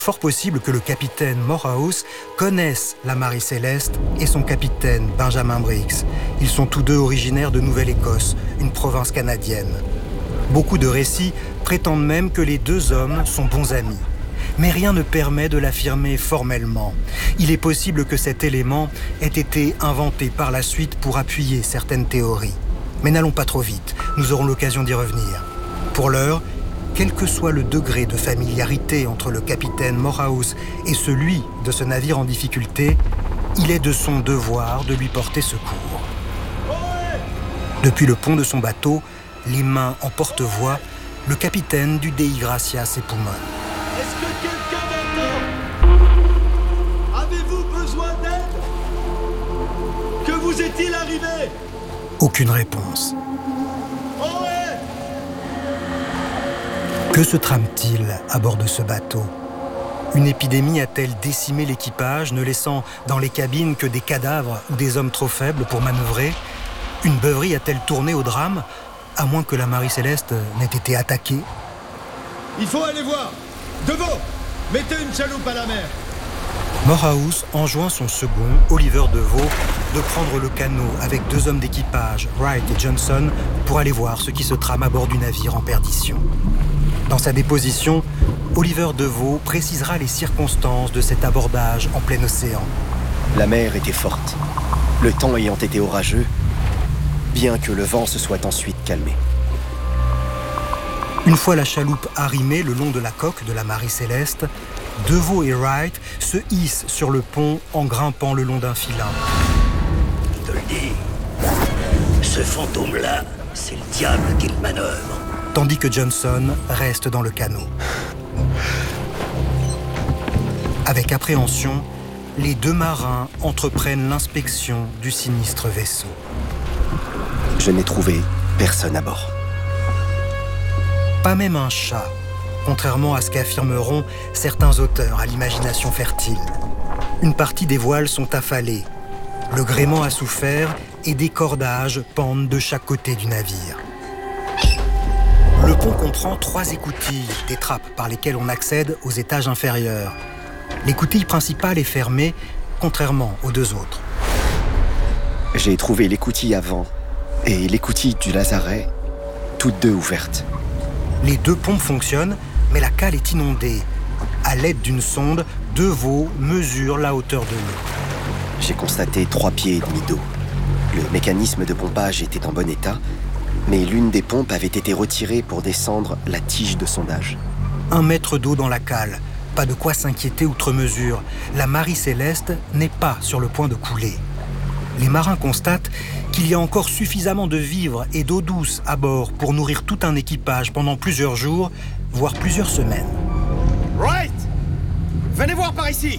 Fort possible que le capitaine Morehouse connaisse la Marie-Céleste et son capitaine Benjamin Briggs. Ils sont tous deux originaires de Nouvelle-Écosse, une province canadienne. Beaucoup de récits prétendent même que les deux hommes sont bons amis. Mais rien ne permet de l'affirmer formellement. Il est possible que cet élément ait été inventé par la suite pour appuyer certaines théories. Mais n'allons pas trop vite, nous aurons l'occasion d'y revenir. Pour l'heure, quel que soit le degré de familiarité entre le capitaine Morehouse et celui de ce navire en difficulté, il est de son devoir de lui porter secours. Depuis le pont de son bateau, les mains en porte-voix, le capitaine du Dei Gracia s'époumonne. Est-ce que quelqu'un m'entend? Avez-vous besoin d'aide? Que vous est-il arrivé? Aucune réponse. Que se trame-t-il à bord de ce bateau? Une épidémie a-t-elle décimé l'équipage, ne laissant dans les cabines que des cadavres ou des hommes trop faibles pour manœuvrer? Une beuverie a-t-elle tourné au drame, à moins que la Marie-Céleste n'ait été attaquée? Il faut aller voir. Devant, mettez une chaloupe à la mer. Morehouse enjoint son second, Oliver Deveau, de prendre le canot avec deux hommes d'équipage, Wright et Johnson, pour aller voir ce qui se trame à bord du navire en perdition. Dans sa déposition, Oliver Deveau précisera les circonstances de cet abordage en plein océan. La mer était forte, le temps ayant été orageux, bien que le vent se soit ensuite calmé. Une fois la chaloupe arrimée le long de la coque de la Marie-Céleste, Deveau et Wright se hissent sur le pont en grimpant le long d'un filin. Je te le dis, ce fantôme-là, c'est le diable qui le manœuvre. Tandis que Johnson reste dans le canot. Avec appréhension, les deux marins entreprennent l'inspection du sinistre vaisseau. Je n'ai trouvé personne à bord. Pas même un chat, contrairement à ce qu'affirmeront certains auteurs à l'imagination fertile. Une partie des voiles sont affalées, le gréement a souffert et des cordages pendent de chaque côté du navire. Le pont comprend 3 écoutilles, des trappes par lesquelles on accède aux étages inférieurs. L'écoutille principale est fermée, contrairement aux deux autres. J'ai trouvé l'écoutille avant et l'écoutille du lazaret, toutes deux ouvertes. Les 2 pompes fonctionnent, mais la cale est inondée. À l'aide d'une sonde, Deveau mesure la hauteur de l'eau. J'ai constaté 3 pieds et demi d'eau. Le mécanisme de pompage était en bon état, mais l'une des pompes avait été retirée pour descendre la tige de sondage. 1 mètre d'eau dans la cale. Pas de quoi s'inquiéter outre mesure. La Marie-Céleste n'est pas sur le point de couler. Les marins constatent qu'il y a encore suffisamment de vivres et d'eau douce à bord pour nourrir tout un équipage pendant plusieurs jours, voire plusieurs semaines. Wright, venez voir par ici.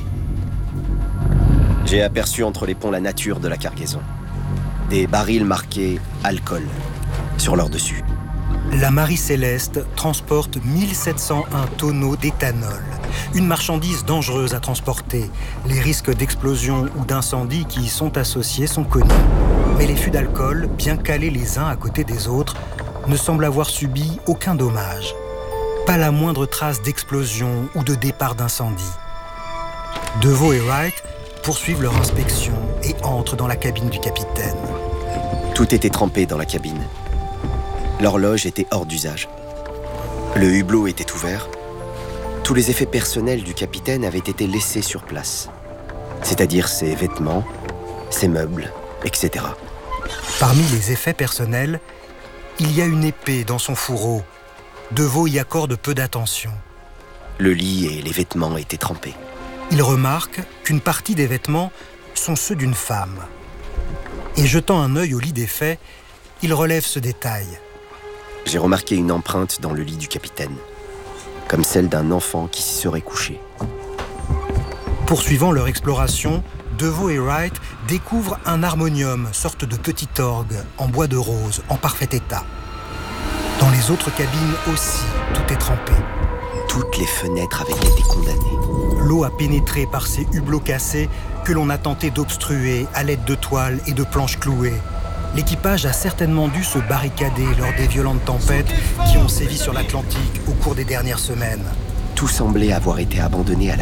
J'ai aperçu entre les ponts la nature de la cargaison. Des barils marqués « alcool » sur leur dessus. La Marie-Céleste transporte 1701 tonneaux d'éthanol, une marchandise dangereuse à transporter. Les risques d'explosion ou d'incendie qui y sont associés sont connus. Mais les fûts d'alcool, bien calés les uns à côté des autres, ne semblent avoir subi aucun dommage. Pas la moindre trace d'explosion ou de départ d'incendie. Deveau et Wright poursuivent leur inspection et entrent dans la cabine du capitaine. Tout était trempé dans la cabine. L'horloge était hors d'usage. Le hublot était ouvert. Tous les effets personnels du capitaine avaient été laissés sur place. C'est-à-dire ses vêtements, ses meubles, etc. Parmi les effets personnels, il y a une épée dans son fourreau. Deveau y accorde peu d'attention. Le lit et les vêtements étaient trempés. Il remarque qu'une partie des vêtements sont ceux d'une femme. Et jetant un œil au lit des faits, il relève ce détail. J'ai remarqué une empreinte dans le lit du capitaine, comme celle d'un enfant qui s'y serait couché. Poursuivant leur exploration, Deveau et Wright découvrent un harmonium, sorte de petit orgue, en bois de rose, en parfait état. Dans les autres cabines aussi, tout est trempé. Toutes les fenêtres avaient été condamnées. L'eau a pénétré par ces hublots cassés que l'on a tenté d'obstruer à l'aide de toiles et de planches clouées. L'équipage a certainement dû se barricader lors des violentes tempêtes qui ont sévi sur l'Atlantique au cours des dernières semaines. Tout semblait avoir été abandonné à la